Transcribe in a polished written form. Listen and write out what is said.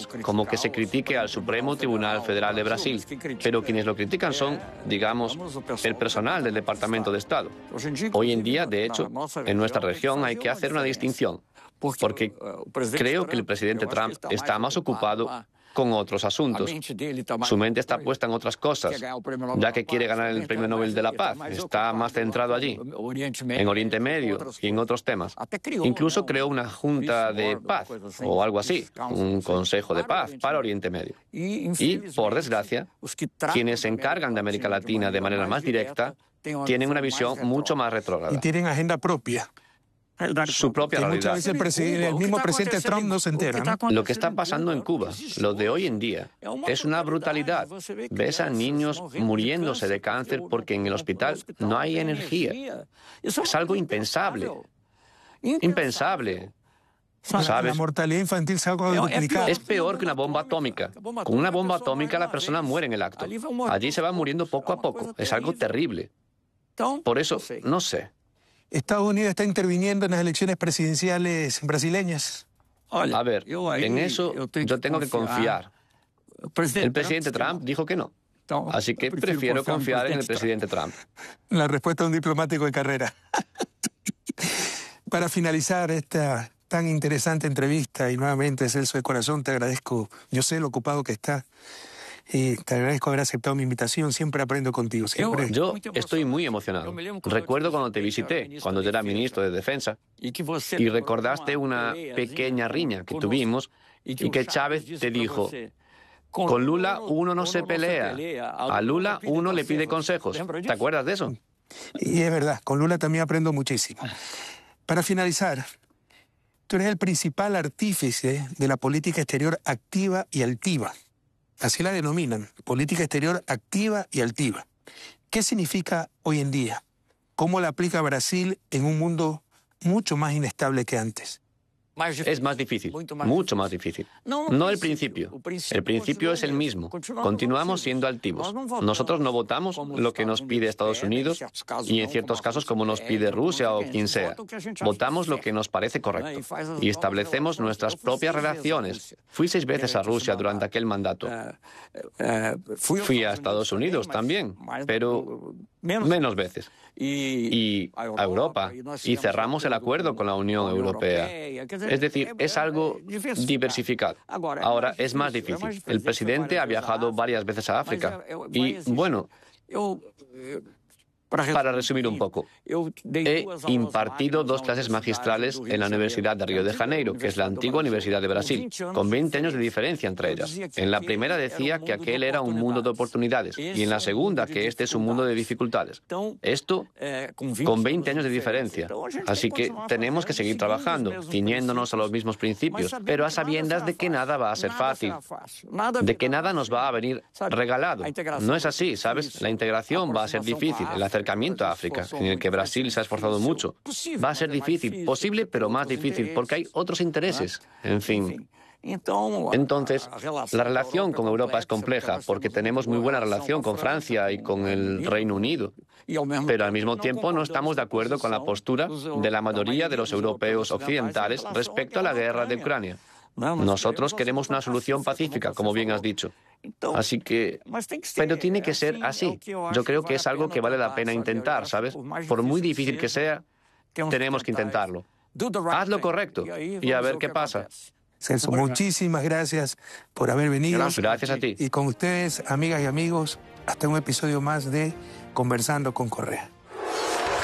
es como que se critique al Supremo Tribunal Federal de Brasil, pero quienes lo critican son, digamos, el personal del Departamento de Estado. Hoy en día, de hecho, en nuestra región hay que hacer una distinción, porque creo que el presidente Trump está más ocupado con otros asuntos. Su mente está puesta en otras cosas, ya que quiere ganar el Premio Nobel de la Paz. Está más centrado allí, en Oriente Medio y en otros temas. Incluso creó una junta de paz, o algo así, un consejo de paz para Oriente Medio. Y, por desgracia, quienes se encargan de América Latina de manera más directa tienen una visión mucho más retrógrada. Y tienen agenda propia. Su propia realidad. Muchas veces el mismo presidente Trump no se entera, ¿no? Lo que está pasando en Cuba, lo de hoy en día, es una brutalidad. Ves a niños muriéndose de cáncer porque en el hospital no hay energía. Es algo impensable. Impensable. ¿Sabes? La mortalidad infantil se ha duplicado. Es peor que una bomba atómica. Con una bomba atómica la persona muere en el acto. Allí se va muriendo poco a poco. Es algo terrible. Por eso, no sé. Estados Unidos está interviniendo en las elecciones presidenciales brasileñas. A ver, en eso yo tengo que confiar. El presidente Trump dijo que no. Así que prefiero confiar en el presidente Trump. La respuesta de un diplomático de carrera. Para finalizar esta tan interesante entrevista, y nuevamente, Celso, de corazón, te agradezco. Yo sé lo ocupado que estás. Y te agradezco haber aceptado mi invitación. Siempre aprendo contigo. Siempre. Yo estoy muy emocionado. Recuerdo cuando te visité, cuando yo era ministro de Defensa, y recordaste una pequeña riña que tuvimos y que Chávez te dijo: con Lula uno no se pelea, a Lula uno le pide consejos. ¿Te acuerdas de eso? Y es verdad, con Lula también aprendo muchísimo. Para finalizar, tú eres el principal artífice de la política exterior activa y altiva. Así la denominan, política exterior activa y altiva. ¿Qué significa hoy en día? ¿Cómo la aplica Brasil en un mundo mucho más inestable que antes? Es más difícil, mucho más difícil. No el principio. El principio es el mismo. Continuamos siendo altivos. Nosotros no votamos lo que nos pide Estados Unidos y en ciertos casos como nos pide Rusia o quien sea. Votamos lo que nos parece correcto y establecemos nuestras propias relaciones. Fui 6 veces a Rusia durante aquel mandato. Fui a Estados Unidos también, pero menos veces. Y a Europa. Y cerramos el acuerdo con la Unión Europea. Es decir, es algo diversificado. Ahora es más difícil. El presidente ha viajado varias veces a África. Y, bueno, para resumir un poco, he impartido 2 clases magistrales en la Universidad de Río de Janeiro, que es la antigua Universidad de Brasil, con 20 años de diferencia entre ellas. En la primera decía que aquel era un mundo de oportunidades y en la segunda que este es un mundo de dificultades. Esto con 20 años de diferencia. Así que tenemos que seguir trabajando, ciñéndonos a los mismos principios, pero a sabiendas de que nada va a ser fácil, de que nada nos va a venir regalado. No es así, ¿sabes? La integración va a ser difícil, el acercamiento a África, en el que Brasil se ha esforzado mucho. Va a ser difícil, posible, pero más difícil, porque hay otros intereses. En fin. Entonces, la relación con Europa es compleja, porque tenemos muy buena relación con Francia y con el Reino Unido. Pero al mismo tiempo no estamos de acuerdo con la postura de la mayoría de los europeos occidentales respecto a la guerra de Ucrania. Nosotros queremos una solución pacífica, como bien has dicho. Así que... Pero tiene que ser así. Yo creo que es algo que vale la pena intentar, ¿sabes? Por muy difícil que sea, tenemos que intentarlo. Haz lo correcto y a ver qué pasa. Celso, muchísimas gracias por haber venido. Gracias a ti. Y con ustedes, amigas y amigos, hasta un episodio más de Conversando con Correa.